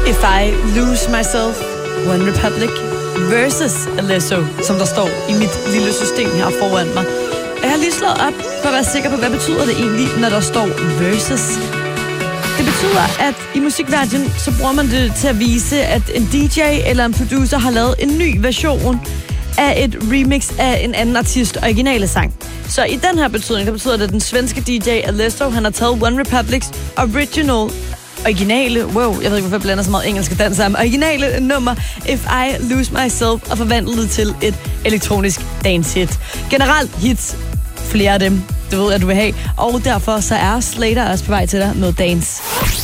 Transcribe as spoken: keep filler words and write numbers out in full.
If I Lose Myself, One Republic versus Alesso, som der står i mit lille system her foran mig. Jeg har lige slået op for at være sikker på, hvad betyder det egentlig, når der står versus. Det betyder, at i musikverdenen, så bruger man det til at vise, at en D J eller en producer har lavet en ny version af et remix af en anden artist originale sang. Så i den her betydning, der betyder det, at den svenske D J Alesso, han har taget One Republics original, originale, wow, jeg ved ikke, hvorfor jeg blander så meget engelsk og dansk sammen, originale nummer If I Lose Myself og forvandlet det til et elektronisk dance hit. Generelt hits, flere af dem, det ved jeg, du vil have, og derfor så er Slater også på vej til dig med Dance.